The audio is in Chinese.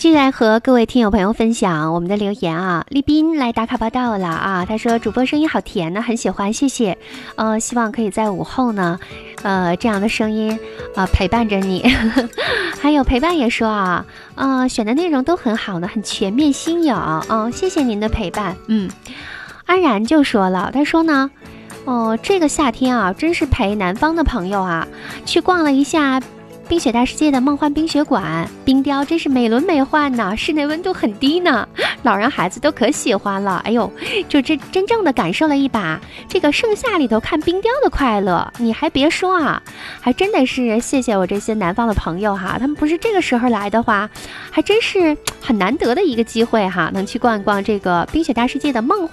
继续来和各位听友朋友分享我们的留言啊。丽斌来打卡报道了啊，他说主播声音好甜呢，很喜欢，谢谢。希望可以在午后呢，这样的声音陪伴着你。还有陪伴也说啊，选的内容都很好呢，很全面新颖。谢谢您的陪伴。安然就说了，他说呢，这个夏天啊，真是陪南方的朋友啊去逛了一下冰雪大世界的梦幻冰雪馆，冰雕真是美轮美奂呢，室内温度很低呢，老人孩子都可喜欢了。哎呦，就真正的感受了一把这个盛夏里头看冰雕的快乐。你还别说啊，还真的是谢谢我这些南方的朋友哈，他们不是这个时候来的话，还真是很难得的一个机会哈，能去逛一逛这个冰雪大世界的梦